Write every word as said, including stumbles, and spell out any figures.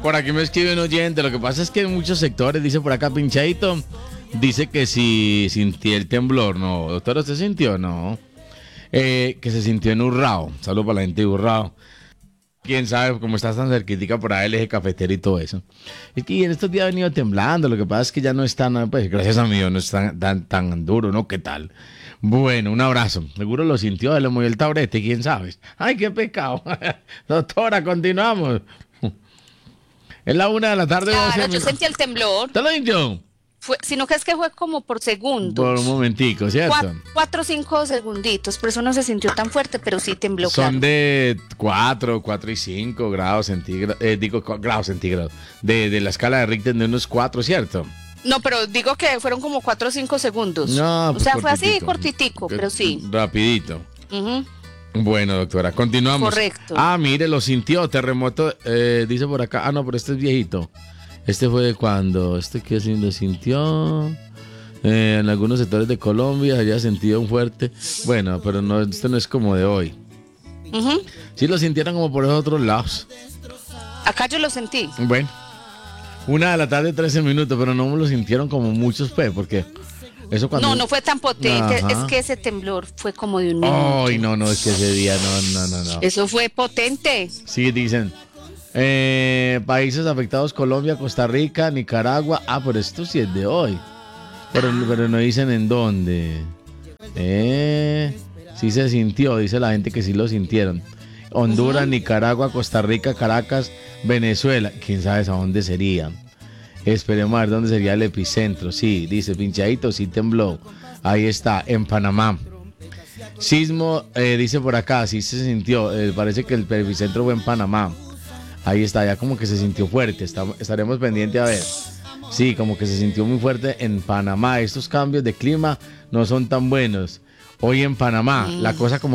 Por aquí me escribe un oyente. Lo que pasa es que en muchos sectores, dice por acá Pinchadito, dice que si sintió el temblor. No, doctor, ¿usted sintió? No. Eh, que se sintió en Urrao. Saludos para la gente de Urrao. Quién sabe cómo estás tan cerquitica por ahí el eje cafetero y todo eso. Es que en estos días ha venido temblando. Lo que pasa es que ya no es tan, pues gracias a mí, no es tan, tan, tan duro, ¿no? ¿Qué tal? Bueno, un abrazo. Seguro lo sintió, le movió el taburete, quién sabe. Ay, qué pecado. Doctora, continuamos. Es la una de la tarde. Claro, yo sentí el temblor. ¿Te lo sintió? Fue, sino que es que fue como por segundos. Por un momentico, ¿cierto? Cuatro, cuatro o cinco segunditos, por eso no se sintió tan fuerte, pero sí tembló. Son claro. de cuatro, cuatro y cinco grados centígrados, eh, digo grados centígrados, de, de la escala de Richter de unos cuatro, ¿cierto? No, pero digo que fueron como cuatro o cinco segundos. No, o pues sea, fue así cortitico. cortitico, pero sí. Rapidito. Uh-huh. Bueno, doctora, continuamos. Correcto. Ah, mire, lo sintió, terremoto, eh, dice por acá. Ah, no, pero este es viejito. Este fue de cuando, este que sí lo sintió. Eh, en algunos sectores de Colombia había sentido un fuerte. Bueno, pero no, este no es como de hoy. Uh-huh. Sí lo sintieron como por esos otros lados. Acá yo lo sentí. Bueno, una de la tarde, trece minutos, pero no me lo sintieron como muchos, pues, porque eso cuando... No, no fue tan potente. Ajá. Es que ese temblor fue como de un minuto. Ay, no, no, es que ese día no, no, no, no. Eso fue potente. Sí, dicen. Eh, países afectados: Colombia, Costa Rica, Nicaragua. Ah, pero esto sí es de hoy. Pero, pero no dicen en dónde. Eh, sí se sintió, dice la gente que sí lo sintieron. Honduras, uh-huh. Nicaragua, Costa Rica, Caracas, Venezuela. ¿Quién sabe a dónde sería? Esperemos a ver dónde sería el epicentro. Sí, dice Pinchadito, sí tembló. Ahí está, en Panamá. Sismo, eh, dice por acá, sí se sintió. Eh, parece que el epicentro fue en Panamá. Ahí está, ya como que se sintió fuerte. Está, estaremos pendientes a ver. Sí, como que se sintió muy fuerte en Panamá. Estos cambios de clima no son tan buenos. Hoy en Panamá, mm. la cosa como